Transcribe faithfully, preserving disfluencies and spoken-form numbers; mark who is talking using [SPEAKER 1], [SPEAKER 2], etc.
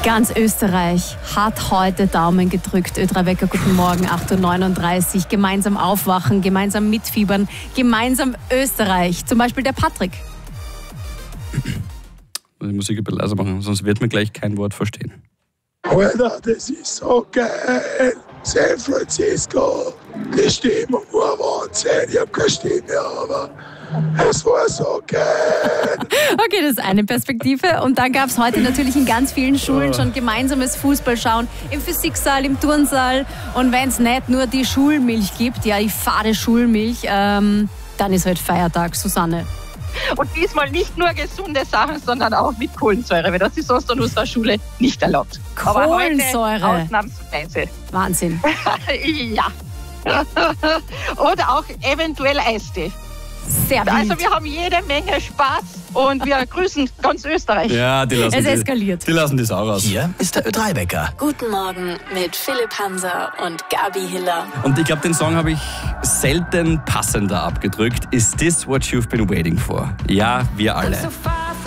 [SPEAKER 1] Ganz Österreich hat heute Daumen gedrückt. Ö drei Wecker, guten Morgen, acht Uhr neununddreißig. Gemeinsam aufwachen, gemeinsam mitfiebern, gemeinsam Österreich. Zum Beispiel der Patrick.
[SPEAKER 2] Die Musik ein bisschen leiser machen, sonst wird man gleich kein Wort verstehen.
[SPEAKER 3] Alter, das ist so geil. San Francisco, die Stimmung war Wahnsinn. Ich hab keine Stimme, aber es war so geil.
[SPEAKER 1] Okay, das ist eine Perspektive. Und dann gab es heute natürlich in ganz vielen Schulen schon gemeinsames Fußballschauen. Im Physiksaal, im Turnsaal. Und wenn es nicht nur die Schulmilch gibt, ja, die fade Schulmilch, ähm, dann ist halt Feiertag, Susanne.
[SPEAKER 4] Und diesmal nicht nur gesunde Sachen, sondern auch mit Kohlensäure, weil das ist sonst an unserer Schule nicht erlaubt.
[SPEAKER 1] Kohlensäure?
[SPEAKER 4] Aber heute ausnahmsweise.
[SPEAKER 1] Wahnsinn.
[SPEAKER 4] Ja. Oder auch eventuell Eistee.
[SPEAKER 1] Sehr wild.
[SPEAKER 4] Also wir haben jede Menge Spaß und wir grüßen ganz Österreich.
[SPEAKER 2] Ja, die lassen
[SPEAKER 1] Es
[SPEAKER 2] die,
[SPEAKER 1] eskaliert.
[SPEAKER 2] Die lassen die Sau raus.
[SPEAKER 5] Hier ist der Ö drei Wecker.
[SPEAKER 6] Guten Morgen mit Philipp Hanser und Gabi Hiller.
[SPEAKER 2] Und ich glaube, den Song habe ich selten passender abgedrückt. Is this what you've been waiting for? Ja, wir alle.